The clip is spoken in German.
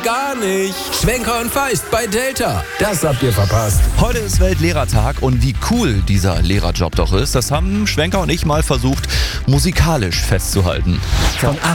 Gar nicht. Schwenker und Feist bei Delta. Das habt ihr verpasst. Heute ist Weltlehrertag und wie cool dieser Lehrerjob doch ist, das haben Schwenker und ich mal versucht, musikalisch festzuhalten. Von